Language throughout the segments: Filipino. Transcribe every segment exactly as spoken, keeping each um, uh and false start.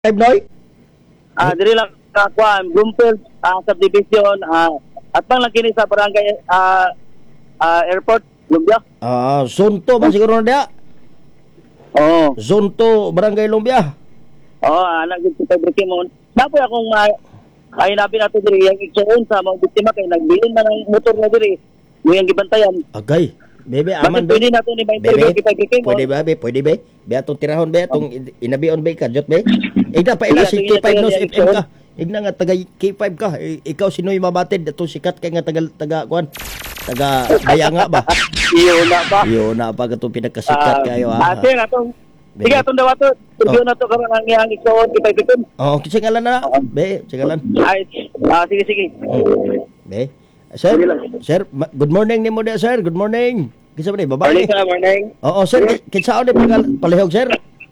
Five Noy? Ah, diri lang sa kuan, Bloomfield ah, subdivision ah, at pang lang kini sa barangay ah, ah, airport, Lumbia. Ah, Zonto ba siguro na dia? Oo. Zonto, Barangay Lumbia. Oo, anak gid sa Fabric mo. Napoy akong ma ay nabi nato diri yang igsoon sa mga biktima kay nagbilin man ang motor na diri. Mo yang gibantayan. Agay. Bebe, Bakit aman pwede be. nato ni Bebe, Fabric Fabric mo? pwede ba be? Pwede be? Be atong tirahon be atong inabion be ka jot be. Igna pa ila Iya, si tingin K five na Nos tayo, F M ka. Igna nga taga K five ka. I- Ikaw sinoy mabatid atong sikat kay nga taga taga kuan. Taga Bayanga ba? Iyo na ba? Iyo na pa katong pinakasikat kayo Ah, ha. sige atong Be. Sige atong dawato. Tuyo na to karon ang yang igsoon kay Fabric. Oh, kinsingalan na. Be, singalan. Ay, ah, sige sige. Be. Sir, sir, ma- good morning nimo dia sir. Good morning. Kinsa man ni babae? Morning sa morning. Oo, sir, ki- kinsa ni pangal palihog sir?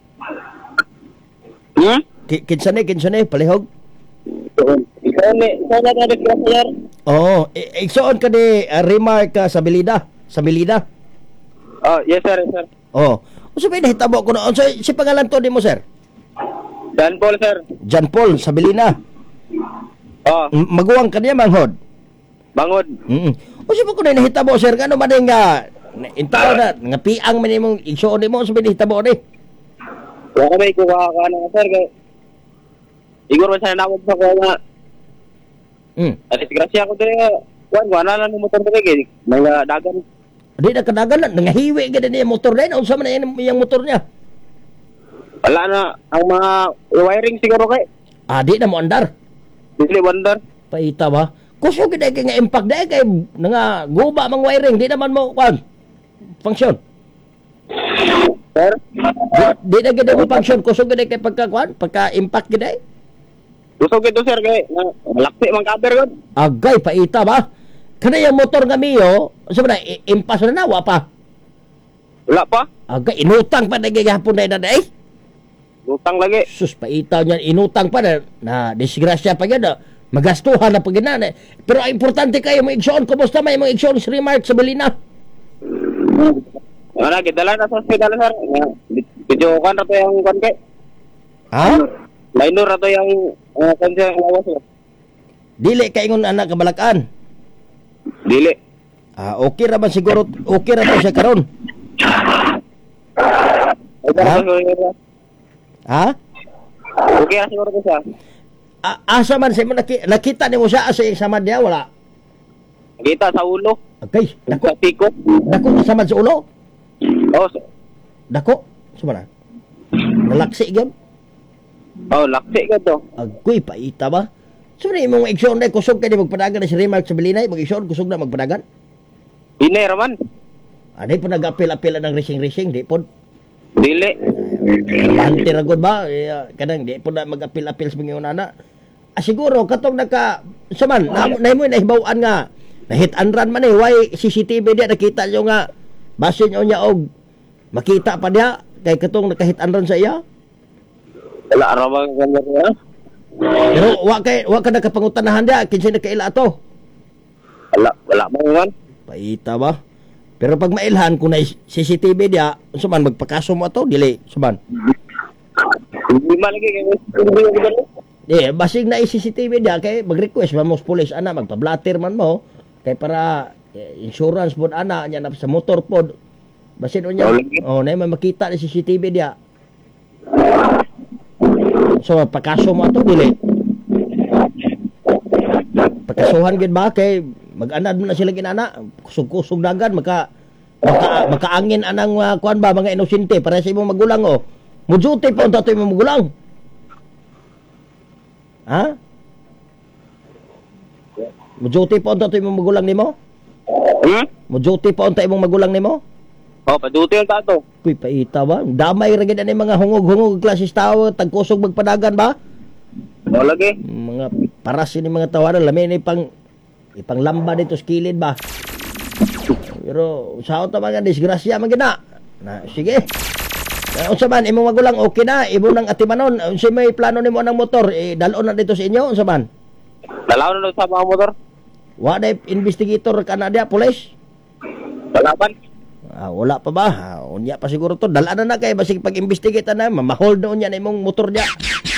Hmm? Ki- Kinsa ni, kinsa ni palihog? Ikaw ni, ikaw na na sir. Oo, i- igsoon ka ni uh, remark ka sa Belida, sa Belida. Oh, yes sir, yes, sir. Oo. O sabi nahitabo ko noon. So, si pangalan to ni mo sir? Dan Paul sir. John Paul sa Belina. Oh, M- Maguwang ka niya manghod. bangod. Mm. O sabi ko na nahitabo sir, kano man din nga intaw na nga piang man imong igsoon nimo sabi nahitabo ni. Wala may kuha ka na sir kay Igor man sa nawag sa kuha nga. Mm. At disgrasya ko diri. Wan wala na ng motor diri kay mga dagan. Di na kadagan na nangahiwi gid niya motor din. Unsa man na yung motor niya? Wala na ang mga wiring siguro kay. Ah, di na mo andar. Dili wonder. Paita ba? Kuso gid kay nga impact dai kay nga guba mang wiring di naman mo kwan. Function. Sir, Di, di na gid mo function kuso gid kay pagka kwan, pagka impact gid ai. gusto gito sir kay na- malaki man cover gud. Agay paita ba? Kana yung motor nga miyo, sa na i- impas na nawa pa. Wala pa. Agay inutang pa na gihapon na dai. Utang lagi. Sus paita niyan inutang pa na, na disgrasya pa gyud. Magastuhan na pag na. Pero ang importante kayo mo igsoon kumusta may mga igsoon si Remark sa Belina? Wala gidala na sa hospital sir. Video kan rato yang kan kay. Ha? Minor rato yang uh, kanya lawas sir. Dili kay ingon anak kabalakan. Dili. Ah, okay ra ba siguro okay ra ba siya karon? Okay, Ha? ha? Ha? Okay, ra siguro ko siya. A- asa man sa mo naki- nakita nimo siya asa yung samad niya wala. Kita sa ulo. Okay, dako Sa piko. dako samad sa ulo. Oh, so- Dako. Sumana. Nalaksi gyud. oh, laksi ka to. Agoy paita ba? So ni imong igsoon dai kusog kay di magpadagan na si Remark sa Belinay, mag igsoon kusog na magpadagan. Inay raman. Aday po nag-apil-apil ng racing-racing, di po. Dili. Bante ra gud ba? Eh, ah, kanang di po na mag-apil-apil sa mga unana. Ah, siguro katong naka saman na, na mo nahibaw-an nga na-hit and run man eh why C C T V dia nakita nyo nga basin nyo niya og makita pa dia kay katong naka-hit and run sa iya. Wala raman ka niya. Pero wa kay wa ka nakapangutanahan dia kinsa nakaila ato. Wala, wala man yun. Paita ba? Pero pag mailhan kung na C C T V dia, unsa man magpakaso mo ato dili suman. Hindi man lagi kay hindi ko dali. Eh, basig na i-C C T V dia kay mag-request man mo sa police ana magpa-blatter man mo kay para eh, insurance pod ana nya na sa motor pod. Basin unya. Oh, na man makita ni C C T V dia. So pagkaso mo ato dili. Pagkasuhan gid ba kay mag-anad mo na sila ginana, kusog-kusog dagan maka maka makaangin anang uh, kuan ba mga inosente para sa imong magulang oh. Mujuti pa unta to imong magulang. Ha? Mujuti pa unta to imong magulang nimo? Hmm? Mujuti pa unta imong magulang nimo? Oh, paduti yung tato. Kuy paita ba? Damay ra gid ani mga hungog-hungog klases tawo tagkusog magpadagan ba? Wala lagi. Mga paras ini mga tawaran lamin ni pang ipang lamba dito sa kilid ba? Pero sa auto mga disgrasya man gina. Na sige. Uh, unsa man imong magulang okay na imo nang atimanon unsa may plano nimo ng motor eh dalon na dito sa inyo unsa man? Dalaw na sa mga motor. Wa day investigator kana dia police? Wala pa. Ah, wala pa ba? Ah, unya pa siguro to. Dala na na kay basig pag-investigate na, ma-hold na unya na imong motor niya.